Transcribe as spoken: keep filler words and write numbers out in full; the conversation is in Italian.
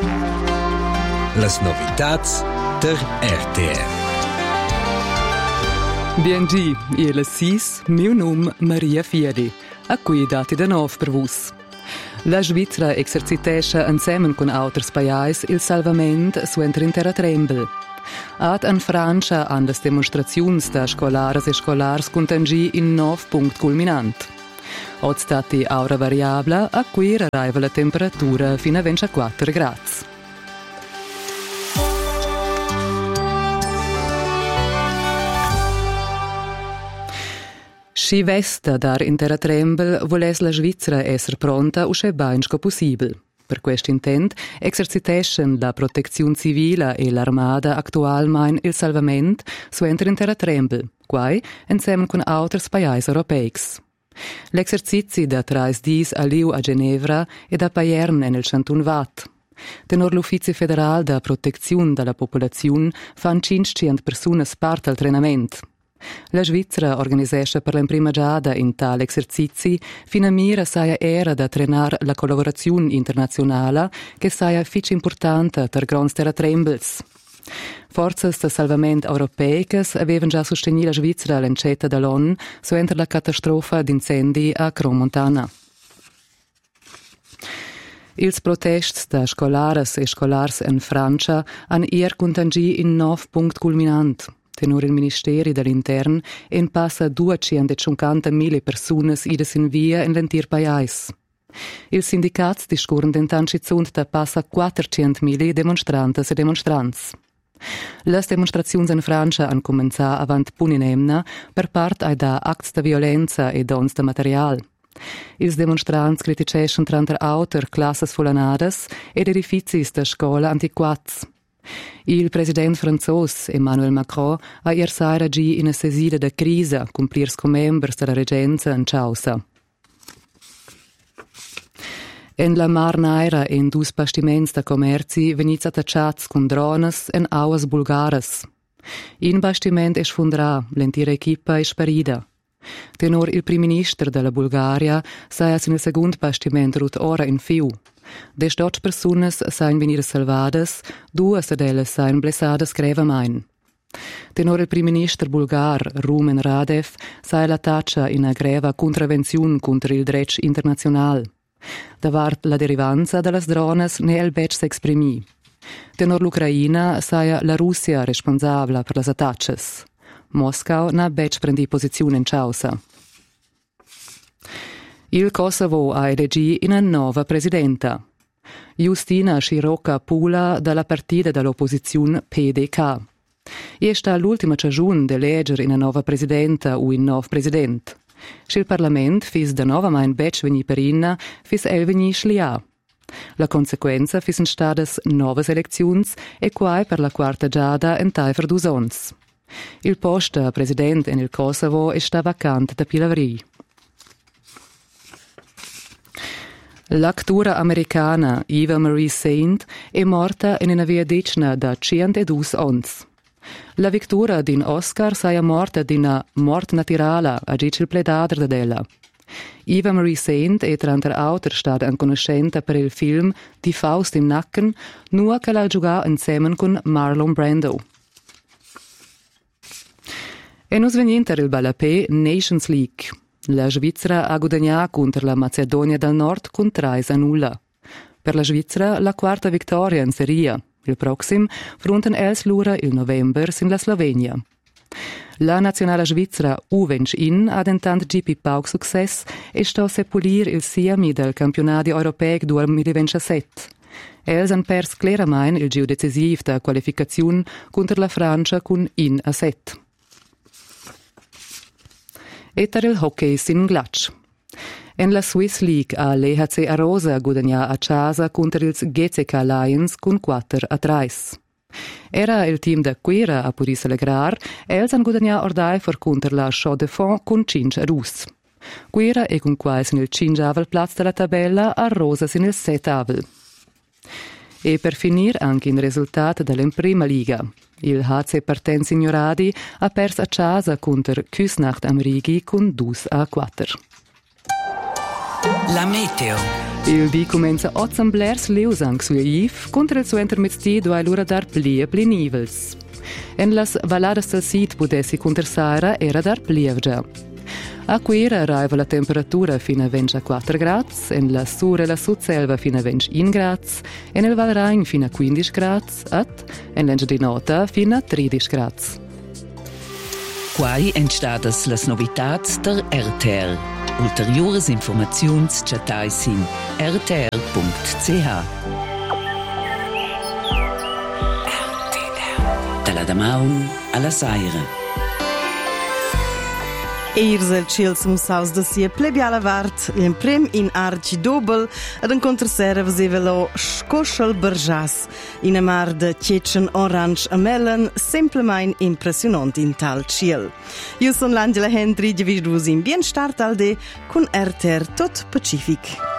Las novitats der R T R. Biengi, e le sis, mio nome Maria Fieri, a cui dati da nov per vos. La Svizzera exercitescha insieme con altri paesi il salvamento su in terra trembel. Ad in Francia han le demonstrazioni da scolares e scolars contangi in nov punct culminant. Od stati aura variabla, a cui arriva la temperatura fino a ventiquattro gradi. Si vesta dar in terra trembel voles la Svizzera esser pronta usce bainco possibile. Per questo intent exerciteschen la protezione civile e l'armada actualmein il salvament su enter in terra trembel, quai insieme con altri paesi europei. L'exercizi da trais dis a Liu a Ginevra e da Payern nel Cantun Vat. Tenor l'Uffizio Federal da Protezione della Popolazione fan cinquecento persone parte al treinament. La Svizzera organizesce per la prima giada in tale esercizi fino a mira saia era da trenar la collaborazione internazionale che saia fici importante per grans terra trembels. Forzas de salvament europeicas avevan già sostenuto la Svizzera all'encetta dall'ONU su enter la catastrofa d'incendi a Cromontana. Ils protests da scolares e scolars in Francia han ier contangi in nov punct culminant. Tenor il Ministeri dell'Intern en passa duecentocinquantamila persone ides in via in l'entir pais. Il sindicat discorren dentanci zunt da passa quattrocentomila demonstrantes e demonstrants. Les demonstrazioni in Francia han començat avant Puninemna per part ai da acts de violenza e dons de material. Ils demonstrants criticeschen tranter auter classes fulanades ed edificis de scola antiquats. Il president francos Emmanuel Macron ha ier saira gi in a sesida de crisa con plirs comembers della regenza in Ciausa. En la Mar Naira en dus bastiments de commerci venits attacciats con drones en auas bulgares. In bastiment es fundrà, l'entira equipa es sparida. Tenor il prim minister della Bulgaria saias in il secund bastiment rut ora in fiu. Des dotz personas sain venire salvadas, duas delas sain blessadas grevamain. Tenor il prim minister bulgar, Rumen Radev, sai la taccia in a greva contravenziun contra il dretg internazional. Davart la derivanza dallas drones ne el bec s'exprimi. Tenor l'Ucraina saia la Russia responsabla per las attacces. Moscau na bec prendi posizione in Ciausa. Il Kosovo ha elegì una nuova presidenta. Justina Široka Pula dalla partita dell'opposizione P D K. E sta l'ultima stagione di eleggere una nuova presidenta o un nuovo presidente. Se il Parlamento fis da nova mein bec veni per inna, fis el veni schlia. La conseguenza fis in stadas novas eleczions e quai per la quarta giada en taifer d'usons. Il posto presidente in il Kosovo è sta vacante da Pilavri. L'actura americana Eva Marie Saint è morta in una via decina da centodue ons. La vittoria din Oscar saia morta di una mort naturale, a dice il pledader della. Eva Marie Saint è tranter auter stata conoscente per il film Die Faust im Nacken, nur che l'ha giocato insieme con Marlon Brando. E nos veninter il Balapé Nations League. La Svizzera ha guadagnato contro la Macedonia del Nord con tre a nulla. Per la Svizzera la quarta vittoria in Serie. Il proxim fronten els lura il november sin la Slovenia. La nazionale svizzera U ventiun ha dentant G P Pauk success e sto sepolir il siami del campionato europeo duemilaventisette. Els han pers claramain il gio decisiv da qualificazione contro la Francia con in a set. E per il hockey sin glatsch. En la Swiss League ha l'E H C Arosa guadagna a casa contro il G C K Lions con quattro a tre. Era il team da Quera a poter celebrar, els han guadagna ordai for contro la Chaux de Fonds con cinque a due. Quera è con quais nel cingiavel platz della tabella, a Rosa sin il settavel. E per finir anche in risultato dell'imprima liga. Il H C Partenza Ignoradi ha perso a casa contro Küsnacht am Rigi con due a quattro. La meteo. Il vi comenza Otsamblers Leusang sul I F, contro il suo intermezzi due l'ora dar plie plenivels. En las valadas del sit potessi contersara era dar plievgia. A Quera arriva la temperatura fino a ventiquattro gradi, en la Sur e la Sudselva fino a ventuno gradi, e nel Val Rhein fino a quindici gradi, et en l'Engia di Nota fino a tredici gradi. Quai entstadas las novitats der R T R. Ulteriores informaziuns chatais in r t r punct c h. Dalla Damaun alla Saira. Eirs el Chils Musaus da sia plebiala vart, in prem in arci dobel, ad un contrasera vesevelo scoschel berjas, in a mar de tjetschen orange a melon, semplemain impressionant in tal ciel. Io son l'Angela Hendry, di vidus in bien start al de, con R T R tot Pacific.